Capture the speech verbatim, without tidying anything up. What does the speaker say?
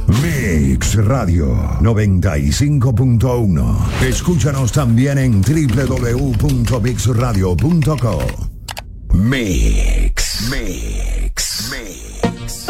Mix Radio noventa y cinco punto uno. Escúchanos también en doble u doble u doble u punto mix radio punto com. Mix. Mix. Mix.